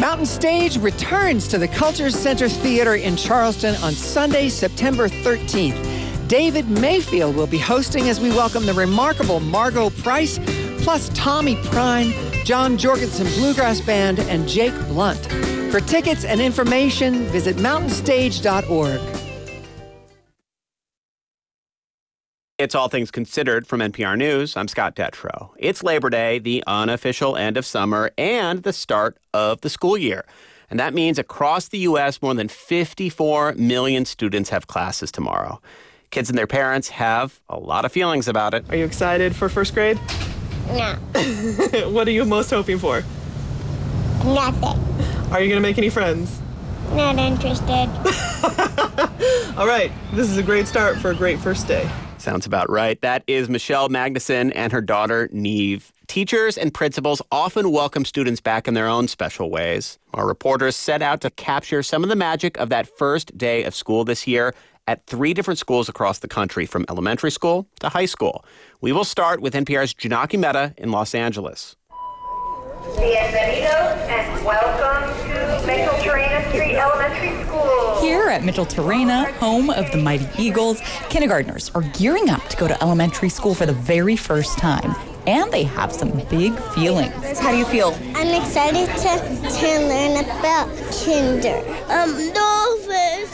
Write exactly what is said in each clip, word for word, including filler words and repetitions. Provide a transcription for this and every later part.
Mountain Stage returns to the Culture Center Theater in Charleston on Sunday, September thirteenth. David Mayfield will be hosting as we welcome the remarkable Margot Price, plus Tommy Prine, John Jorgensen Bluegrass Band, and Jake Blunt. For tickets and information, visit mountain stage dot org. It's All Things Considered from N P R News. I'm Scott Detrow. It's Labor Day, the unofficial end of summer, and the start of the school year. And that means across the U S, more than fifty-four million students have classes tomorrow. Kids and their parents have a lot of feelings about it. Are you excited for first grade? No. What are you most hoping for? Nothing. Are you going to make any friends? Not interested. All right. This is a great start for a great first day. Sounds about right. That is Michelle Magnuson and her daughter, Neve. Teachers and principals often welcome students back in their own special ways. Our reporters set out to capture some of the magic of that first day of school this year at three different schools across the country, from elementary school to high school. We will start with N P R's Janaki Mehta in Los Angeles. Bienvenidos and welcome to Mitchell Terrena Street Elementary School. Here at Mitchell Terrena, home of the Mighty Eagles, kindergartners are gearing up to go to elementary school for the very first time. And they have some big feelings. How do you feel? I'm excited to, to learn about kinder. Um, dolphins.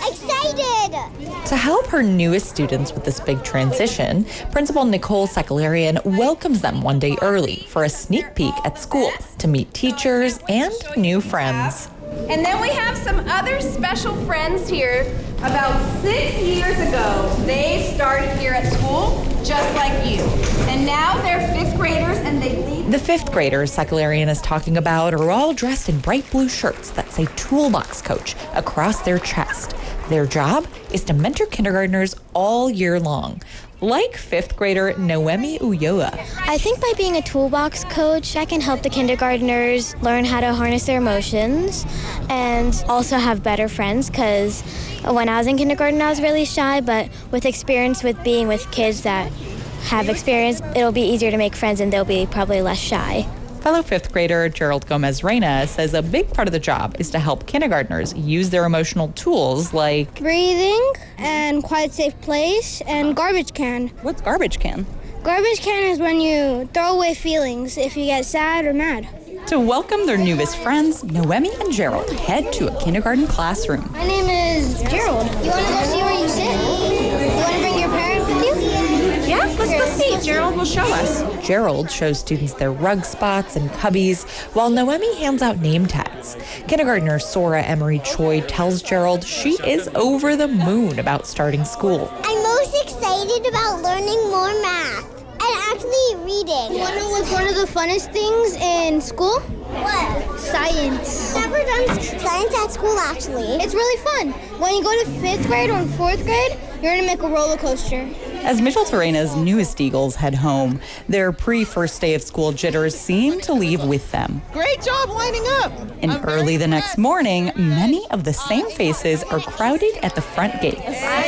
Excited! To help her newest students with this big transition, Principal Nicole Sakalarian welcomes them one day early for a sneak peek at school to meet teachers and new friends. And then we have some other special friends here. About six years ago, they started here at school just like you. And now they're fifth graders and they lead. The fifth graders Sakalarian is talking about are all dressed in bright blue shirts that say Toolbox Coach across their chest. Their job is to mentor kindergartners all year long, like fifth grader Noemi Ulloa. I think by being a toolbox coach, I can help the kindergartners learn how to harness their emotions and also have better friends, because when I was in kindergarten, I was really shy, but with experience with being with kids that have experience, it'll be easier to make friends and they'll be probably less shy. Fellow fifth grader Gerald Gomez-Reyna says a big part of the job is to help kindergartners use their emotional tools like breathing and quiet, safe place and garbage can. What's garbage can? Garbage can is when you throw away feelings if you get sad or mad. To welcome their newest friends, Noemi and Gerald head to a kindergarten classroom. My name is Gerald. You want to go see where you sit? You want to bring your parents with you? Yeah, let's go see. Gerald will show us. Gerald shows students their rug spots and cubbies, while Noemi hands out name tags. Kindergartner Sora Emery Choi tells Gerald she is over the moon about starting school. I'm most excited about learning more math and actually reading. You want to know what's one of the funnest things in school? What? Science. Never done science at school, actually. It's really fun. When you go to fifth grade or fourth grade, you're going to make a roller coaster. As Mitchell Terrena's newest Eagles head home, their pre-first day of school jitters seem to leave with them. Great job lining up. And I'm early the next morning, many of the same faces are crowded at the front gates.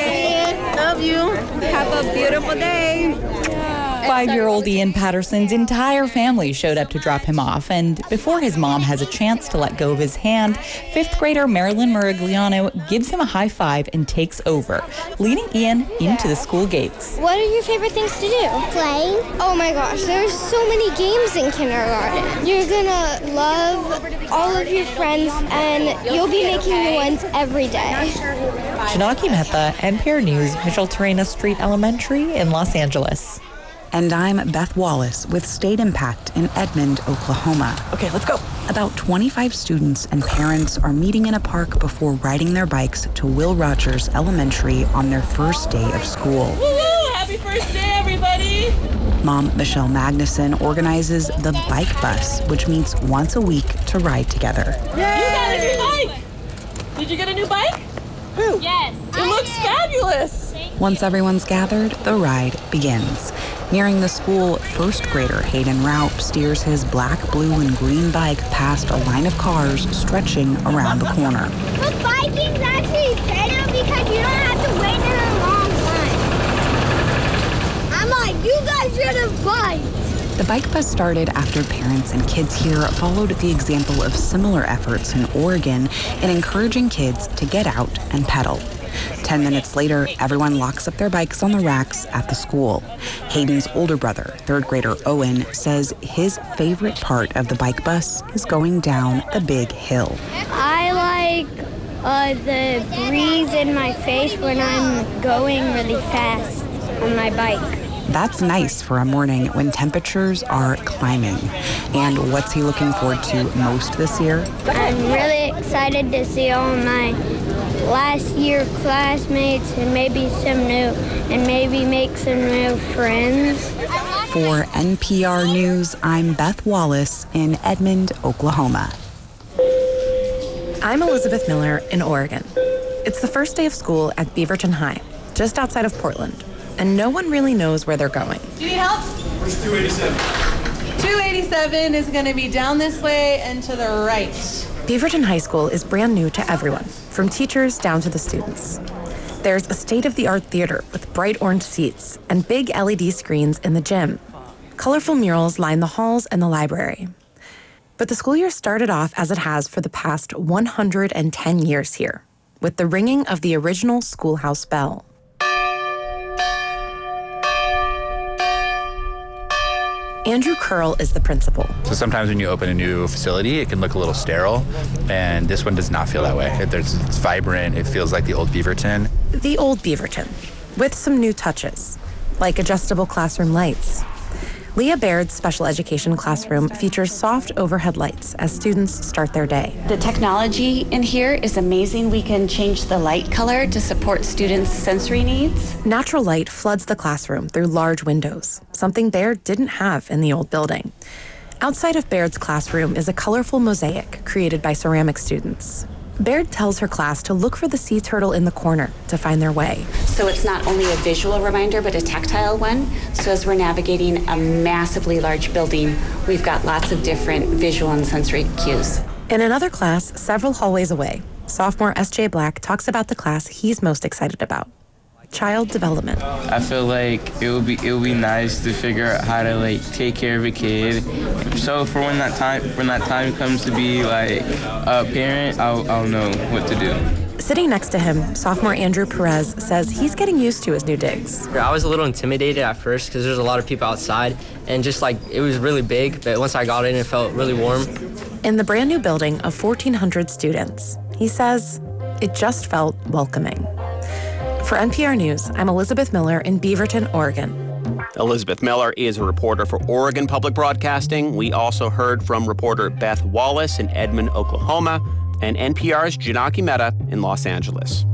Hi, love you. Have a beautiful day. Five-year-old Ian Patterson's entire family showed up to drop him off, and before his mom has a chance to let go of his hand, fifth grader Marilyn Murigliano gives him a high five and takes over, leading Ian into the school gates. What are your favorite things to do? Play. Oh my gosh, there's so many games in kindergarten. You're gonna love all of your friends, and you'll be making new ones every day. Janaki Mehta, N P R News, Mitchell Terrena Street Elementary in Los Angeles. And I'm Beth Wallace with State Impact in Edmond, Oklahoma. Okay, let's go. About twenty-five students and parents are meeting in a park before riding their bikes to Will Rogers Elementary on their first day of school. Woo-hoo! Happy first day, everybody! Mom Michelle Magnuson organizes the bike bus, which meets once a week to ride together. Yay! You got a new bike! Did you get a new bike? Who? Yes. It looks fabulous! Once everyone's gathered, the ride begins. Nearing the school, first grader Hayden Raup steers his black, blue, and green bike past a line of cars stretching around the corner. But biking's actually better because you don't have to wait in a long line. I'm like, you guys should have biked. The bike bus started after parents and kids here followed the example of similar efforts in Oregon in encouraging kids to get out and pedal. Ten minutes later, everyone locks up their bikes on the racks at the school. Hayden's older brother, third grader Owen, says his favorite part of the bike bus is going down the big hill. I like uh, the breeze in my face when I'm going really fast on my bike. That's nice for a morning when temperatures are climbing. And what's he looking forward to most this year? I'm really excited to see all my last year classmates and maybe some new, and maybe make some new friends. For N P R News, I'm Beth Wallace in Edmond, Oklahoma. I'm Elizabeth Miller in Oregon. It's the first day of school at Beaverton High, just outside of Portland, and no one really knows where they're going. Do you need help? Where's two eighty-seven? two eighty-seven is going to be down this way and to the right. Beaverton High School is brand new to everyone, from teachers down to the students. There's a state-of-the-art theater with bright orange seats and big L E D screens in the gym. Colorful murals line the halls and the library. But the school year started off as it has for the past one hundred ten years here, with the ringing of the original schoolhouse bell. Andrew Curl is the principal. So sometimes when you open a new facility, it can look a little sterile, and this one does not feel that way. It, there's, it's vibrant. It feels like the old Beaverton. The old Beaverton, with some new touches, like adjustable classroom lights. Leah Baird's special education classroom features soft overhead lights as students start their day. The technology in here is amazing. We can change the light color to support students' sensory needs. Natural light floods the classroom through large windows, something Baird didn't have in the old building. Outside of Baird's classroom is a colorful mosaic created by ceramic students. Baird tells her class to look for the sea turtle in the corner to find their way. So it's not only a visual reminder, but a tactile one. So as we're navigating a massively large building, we've got lots of different visual and sensory cues. In another class, several hallways away, sophomore S J Black talks about the class he's most excited about. Child development. I feel like it would be it would be nice to figure out how to like take care of a kid. So for when that time when that time comes to be like a parent, I'll I'll know what to do. Sitting next to him, sophomore Andrew Perez says he's getting used to his new digs. I was a little intimidated at first because there's a lot of people outside, and just like it was really big, but once I got in, it felt really warm. In the brand new building of fourteen hundred students, he says it just felt welcoming. For N P R News, I'm Elizabeth Miller in Beaverton, Oregon. Elizabeth Miller is a reporter for Oregon Public Broadcasting. We also heard from reporter Beth Wallace in Edmond, Oklahoma, and N P R's Janaki Mehta in Los Angeles.